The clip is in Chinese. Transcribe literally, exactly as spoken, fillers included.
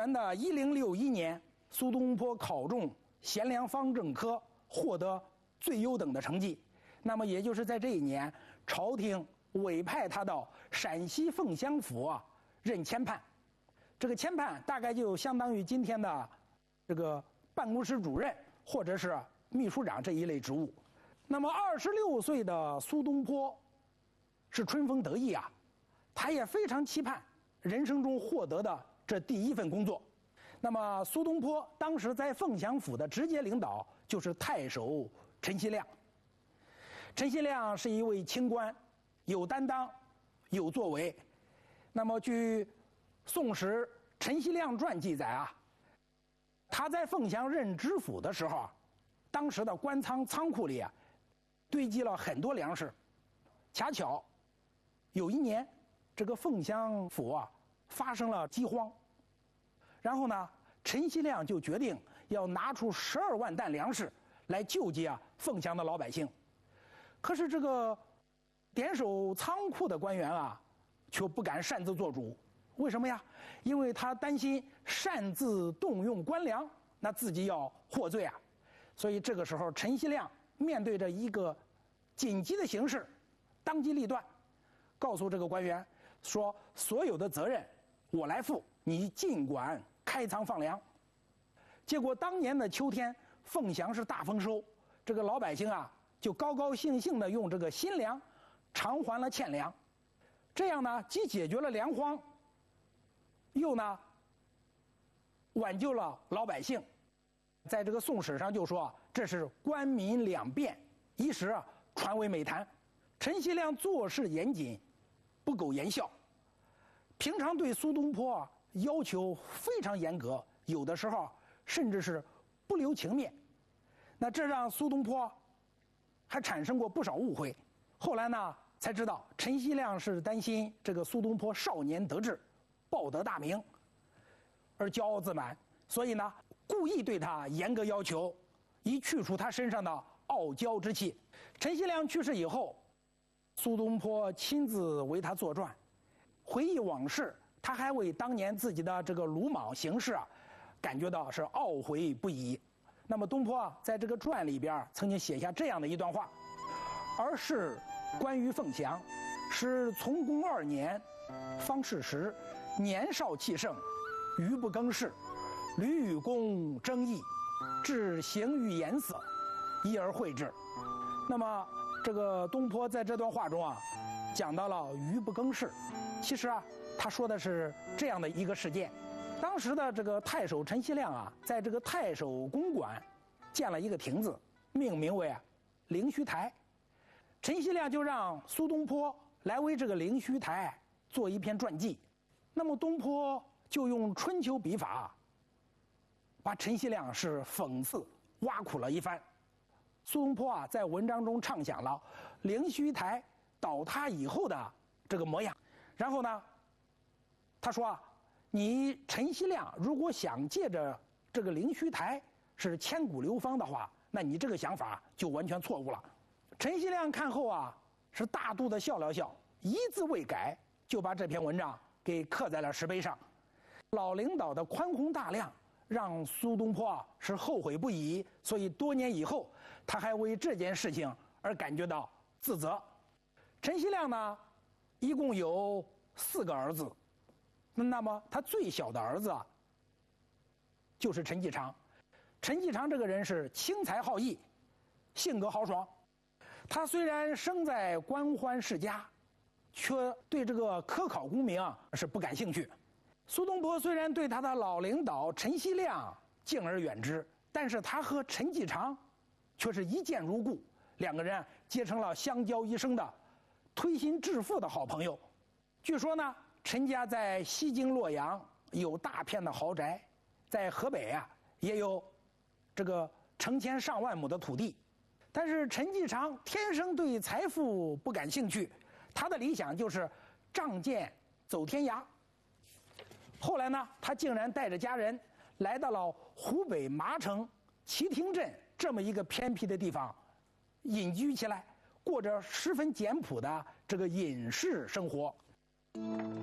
元的一零六一年，苏东坡考中贤良方正科，获得最优等的成绩。那么也就是在这一年，朝廷委派他到陕西凤翔府啊任签判。这个签判大概就相当于今天的这个办公室主任或者是秘书长这一类职务。那么二十六岁的苏东坡是春风得意啊，他也非常期盼人生中获得的这第一份工作。那么苏东坡当时在凤翔府的直接领导就是太守陈希亮。陈希亮是一位清官，有担当，有作为。那么据《宋史·陈希亮传》记载啊，他在凤翔任知府的时候啊，当时的官仓仓库里啊堆积了很多粮食。恰巧有一年，这个凤翔府啊发生了饥荒，然后呢，陈希亮就决定要拿出十二万担粮食来救济啊凤翔的老百姓。可是这个典守仓库的官员啊，却不敢擅自做主。为什么呀？因为他担心擅自动用官粮，那自己要获罪啊。所以这个时候，陈希亮面对着一个紧急的形势，当机立断，告诉这个官员说：“所有的责任我来负，你尽管开仓放粮。”结果当年的秋天，凤翔是大丰收，这个老百姓啊就高高兴兴地用这个新粮偿还了欠粮，这样呢，既解决了粮荒，又呢挽救了老百姓。在这个宋史上就说，这是官民两便，一时啊传为美谈。陈希亮做事严谨，不苟言笑，平常对苏东坡啊要求非常严格，有的时候甚至是不留情面。那这让苏东坡还产生过不少误会。后来呢，才知道陈希亮是担心这个苏东坡少年得志，报得大名，而骄傲自满，所以呢，故意对他严格要求，以去除他身上的傲娇之气。陈希亮去世以后，苏东坡亲自为他作传，回忆往事，他还为当年自己的这个鲁莽行事啊，感觉到是懊悔不已。那么东坡啊，在这个传里边曾经写下这样的一段话：儿时关于凤翔，是从公二年，方是时，年少气盛，愚不更事，屡与公争议，至行于颜色，一而会之。那么这个东坡在这段话中啊，讲到了愚不更事。其实啊，他说的是这样的一个事件：当时的这个太守陈希亮啊，在这个太守公馆建了一个亭子，命名为啊灵虚台。陈希亮就让苏东坡来为这个灵虚台做一篇传记。那么东坡就用春秋笔法，把陈希亮是讽刺挖苦了一番。苏东坡啊，在文章中畅想了灵虚台倒塌以后的这个模样。然后呢，他说啊，你陈希亮如果想借着这个灵虚台是千古流芳的话，那你这个想法就完全错误了。陈希亮看后啊，是大度的笑了笑，一字未改，就把这篇文章给刻在了石碑上。老领导的宽宏大量让苏东坡啊是后悔不已，所以多年以后，他还为这件事情而感觉到自责。陈希亮呢，一共有四个儿子，那么他最小的儿子啊，就是陈继常。陈继常这个人是轻财好义，性格豪爽。他虽然生在官宦世家，却对这个科考功名啊是不感兴趣。苏东坡虽然对他的老领导陈希亮敬而远之，但是他和陈继常却是一见如故，两个人结成了相交一生的推心置腹的好朋友。据说呢，陈家在西京洛阳有大片的豪宅，在河北啊也有这个成千上万亩的土地。但是陈继常天生对财富不感兴趣，他的理想就是仗剑走天涯。后来呢，他竟然带着家人来到了湖北麻城旗亭镇这么一个偏僻的地方，隐居起来，过着十分简朴的这个隐士生活。